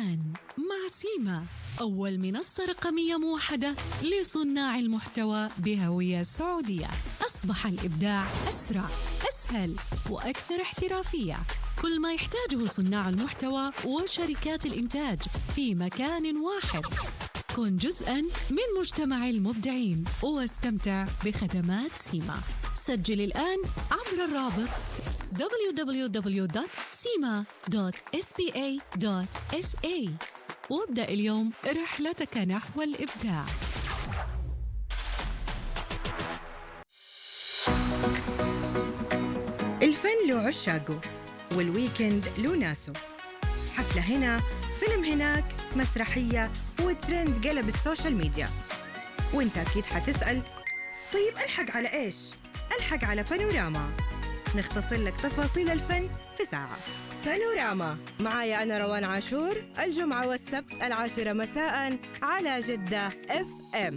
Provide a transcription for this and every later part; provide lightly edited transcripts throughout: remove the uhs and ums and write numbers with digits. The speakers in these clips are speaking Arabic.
الآن مع سيما، أول منصة رقمية موحدة لصناع المحتوى بهوية سعودية. أصبح الإبداع أسرع، أسهل وأكثر احترافية. كل ما يحتاجه صناع المحتوى وشركات الإنتاج في مكان واحد. كن جزءاً من مجتمع المبدعين واستمتع بخدمات سيما. سجل الآن عبر الرابط www.sima.sba.sa وابدأ اليوم رحلتك نحو الإبداع. الفن له عشاقه والويكند له ناسه. حفلة هنا، فيلم هناك، مسرحية وترند قلب السوشيال ميديا. وانت أكيد حتسأل، طيب ألحق على إيش؟ ألحق على بانوراما، نختصر لك تفاصيل الفن في ساعة. بانوراما معايا أنا روان عاشور، الجمعة والسبت 10 مساء على جدة FM.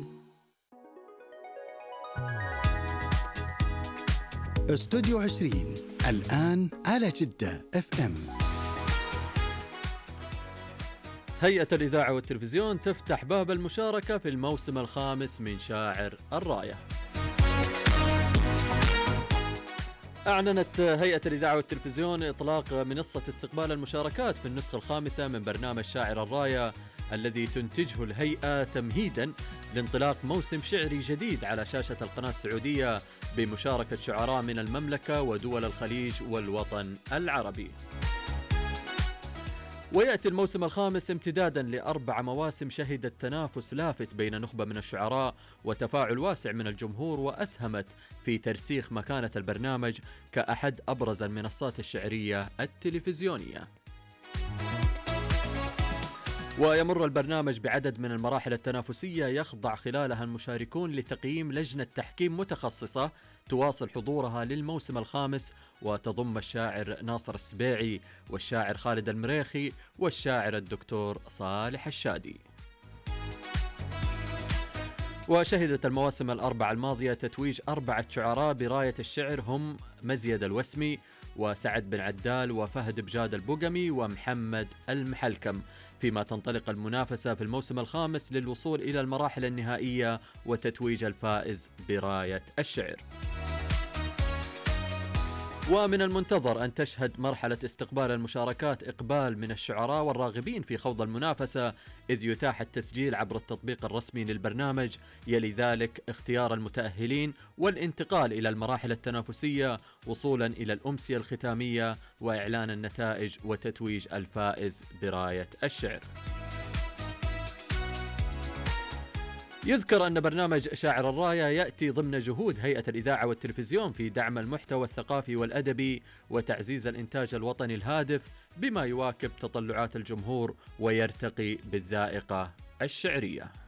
استوديو 20 الآن على جدة FM. هيئة الإذاعة والتلفزيون تفتح باب المشاركة في الموسم الخامس من شاعر الراية. أعلنت هيئة الإذاعة والتلفزيون إطلاق منصة استقبال المشاركات في النسخة الخامسة من برنامج شاعر الراية الذي تنتجه الهيئة تمهيداً لانطلاق موسم شعري جديد على شاشة القناة السعودية بمشاركة شعراء من المملكة ودول الخليج والوطن العربي. ويأتي الموسم الخامس امتدادا ل4 مواسم شهدت تنافس لافت بين نخبة من الشعراء وتفاعل واسع من الجمهور، وأسهمت في ترسيخ مكانة البرنامج كأحد أبرز المنصات الشعرية التلفزيونية. ويمر البرنامج بعدد من المراحل التنافسية يخضع خلالها المشاركون لتقييم لجنة تحكيم متخصصة تواصل حضورها للموسم الخامس، وتضم الشاعر ناصر السبيعي والشاعر خالد المريخي والشاعر الدكتور صالح الشادي. وشهدت المواسم ال4 الماضية تتويج 4 شعراء براية الشعر هم مزيد الوسمي وسعد بن عدال وفهد بجاد البقمي ومحمد المحلكم، فيما تنطلق المنافسة في الموسم الخامس للوصول إلى المراحل النهائية وتتويج الفائز براية الشعر. ومن المنتظر أن تشهد مرحلة استقبال المشاركات إقبال من الشعراء والراغبين في خوض المنافسة، إذ يتاح التسجيل عبر التطبيق الرسمي للبرنامج، يلي ذلك اختيار المتأهلين والانتقال إلى المراحل التنافسية وصولا إلى الأمسية الختامية وإعلان النتائج وتتويج الفائز براية الشعر. يذكر أن برنامج شاعر الراية يأتي ضمن جهود هيئة الإذاعة والتلفزيون في دعم المحتوى الثقافي والأدبي وتعزيز الإنتاج الوطني الهادف بما يواكب تطلعات الجمهور ويرتقي بالذائقة الشعرية.